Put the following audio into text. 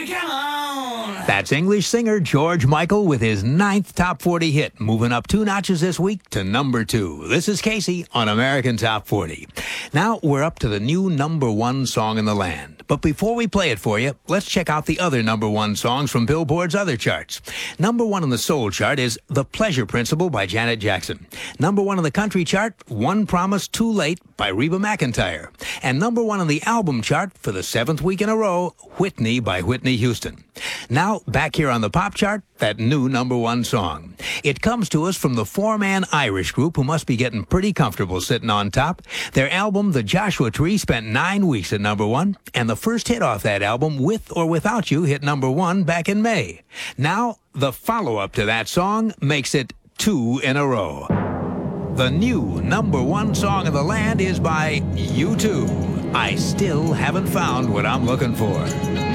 come on. That's English singer George Michael with his 9th Top 40 hit, moving up 2 notches this week to number 2. This is Casey on American Top 40. Now we're up to the new number 1 song in the land. But before we play it for you, let's check out the other number 1 songs from Billboard's other charts. Number 1 on the soul chart is The Pleasure Principle by Janet Jackson. Number 1 on the country chart, One Promise Too Late by Reba McEntire. And number 1 on the album chart for the 7th week in a row, Whitney by Whitney Houston. Now, back here on the pop chart, that new number 1 song. It comes to us from the 4-man Irish group who must be getting pretty comfortable sitting on top. Their album, The Joshua Tree, spent 9 weeks at number 1, and the first hit off that album, With or Without You, hit number 1 back in May. Now, the follow-up to that song makes it 2 in a row. The new number 1 song of the land is by U2. I Still Haven't Found What I'm Looking For.